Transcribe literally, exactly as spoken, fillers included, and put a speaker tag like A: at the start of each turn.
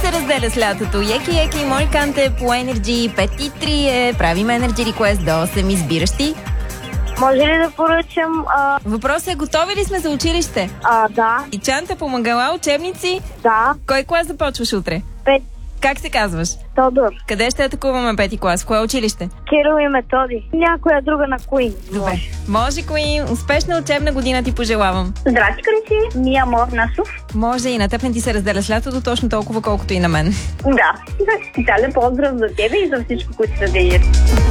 A: се разделя с лятото. Еки, еки, моли канте по Energy пет и три е. Правим Energy Request до осем. Избираш ти.
B: Може ли да поръчам... А...
A: Въпросът е, готови ли сме за училище?
B: А, да.
A: И Чанта помагала, учебници?
B: Да.
A: Кой клас започваш утре?
B: Пет.
A: Как се казваш?
B: Тодор.
A: Къде ще атакуваме пети клас? В кое училище?
B: Кирил и Методи. Някоя друга на Куин.
A: Добре. Може, Куин. Успешна учебна година ти пожелавам.
B: Здрасти, Криси. Мия Морнасов.
A: Може и на теб не ти се разделя с лятото точно толкова, колкото и на мен.
B: Да. Специален поздрав за тебе и за всичко, които се деят.